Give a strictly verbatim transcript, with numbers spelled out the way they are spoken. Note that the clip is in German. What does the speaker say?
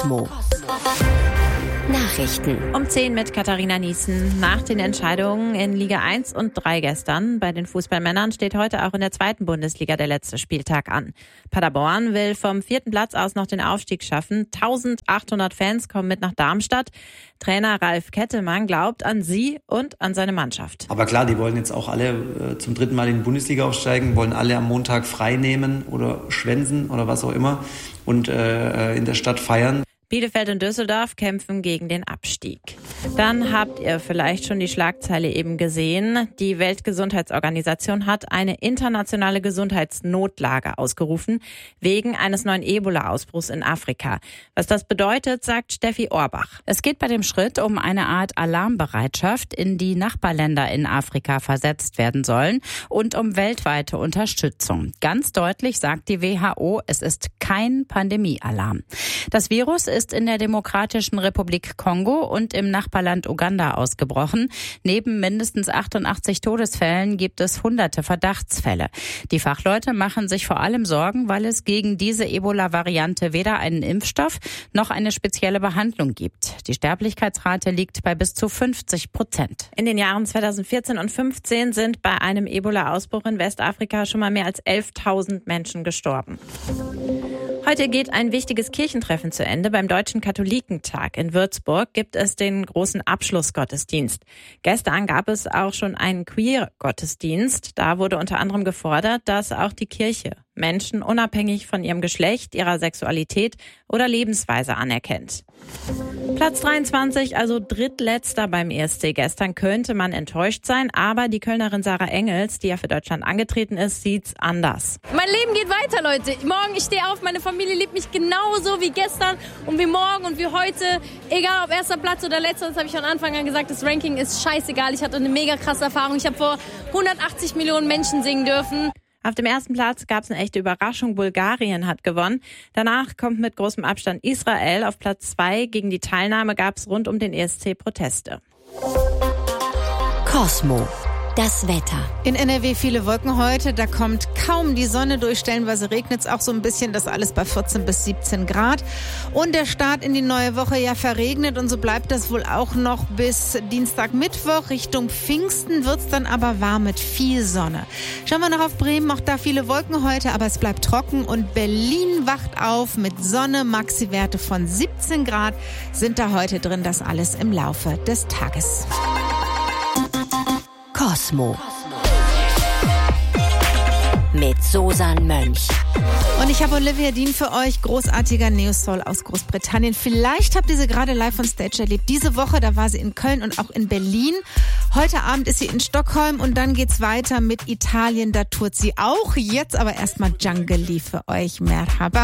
Cosmo. Nachrichten. Um zehn mit Katharina Niesen. Nach den Entscheidungen in Liga eins und drei gestern bei den Fußballmännern steht heute auch in der zweiten Bundesliga der letzte Spieltag an. Paderborn will vom vierten Platz aus noch den Aufstieg schaffen. eintausendachthundert Fans kommen mit nach Darmstadt. Trainer Ralf Kettemann glaubt an sie und an seine Mannschaft. Aber klar, die wollen jetzt auch alle äh, zum dritten Mal in die Bundesliga aufsteigen, wollen alle am Montag frei nehmen oder schwänzen oder was auch immer und äh, in der Stadt feiern. Bielefeld und Düsseldorf kämpfen gegen den Abstieg. Dann habt ihr vielleicht schon die Schlagzeile eben gesehen. Die Weltgesundheitsorganisation hat eine internationale Gesundheitsnotlage ausgerufen, wegen eines neuen Ebola-Ausbruchs in Afrika. Was das bedeutet, sagt Steffi Orbach. Es geht bei dem Schritt um eine Art Alarmbereitschaft, in die Nachbarländer in Afrika versetzt werden sollen und um weltweite Unterstützung. Ganz deutlich sagt die W H O, es ist kein Pandemiealarm. Das Virus ist ist in der Demokratischen Republik Kongo und im Nachbarland Uganda ausgebrochen. Neben mindestens achtundachtzig Todesfällen gibt es hunderte Verdachtsfälle. Die Fachleute machen sich vor allem Sorgen, weil es gegen diese Ebola-Variante weder einen Impfstoff noch eine spezielle Behandlung gibt. Die Sterblichkeitsrate liegt bei bis zu fünfzig Prozent. In den Jahren zweitausendvierzehn und fünfzehn sind bei einem Ebola-Ausbruch in Westafrika schon mal mehr als elftausend Menschen gestorben. Heute geht ein wichtiges Kirchentreffen zu Ende. Beim Deutschen Katholikentag in Würzburg gibt es den großen Abschlussgottesdienst. Gestern gab es auch schon einen Queer-Gottesdienst. Da wurde unter anderem gefordert, dass auch die Kirche Menschen unabhängig von ihrem Geschlecht, ihrer Sexualität oder Lebensweise anerkennt. Platz dreiundzwanzig, also drittletzter beim E S C. Gestern könnte man enttäuscht sein, aber die Kölnerin Sarah Engels, die ja für Deutschland angetreten ist, sieht's anders. Mein Leben geht weiter, Leute. Morgen, ich stehe auf, meine Familie liebt mich genauso wie gestern und wie morgen und wie heute. Egal ob erster Platz oder letzter, das habe ich von Anfang an gesagt, das Ranking ist scheißegal. Ich hatte eine mega krasse Erfahrung. Ich habe vor hundertachtzig Millionen Menschen singen dürfen. Auf dem ersten Platz gab es eine echte Überraschung. Bulgarien hat gewonnen. Danach kommt mit großem Abstand Israel auf Platz zwei. Gegen die Teilnahme gab es rund um den E S C Proteste. Cosmo. Das Wetter. In N R W viele Wolken heute, da kommt kaum die Sonne durch, stellenweise regnet es auch so ein bisschen, das alles bei vierzehn bis siebzehn Grad. Und der Start in die neue Woche ja verregnet und so bleibt das wohl auch noch bis Dienstag, Mittwoch. Richtung Pfingsten wird es dann aber warm mit viel Sonne. Schauen wir noch auf Bremen, auch da viele Wolken heute, aber es bleibt trocken und Berlin wacht auf mit Sonne, Maxi-Werte von siebzehn Grad sind da heute drin, das alles im Laufe des Tages. Cosmo. Mit Susan Mönch. Und ich habe Olivia Dean für euch, großartiger Neo-Soul aus Großbritannien. Vielleicht habt ihr sie gerade live on Stage erlebt. Diese Woche, da war sie in Köln und auch in Berlin. Heute Abend ist sie in Stockholm und dann geht's weiter mit Italien. Da tourt sie auch. Jetzt aber erstmal Djangeli für euch. Merhaba.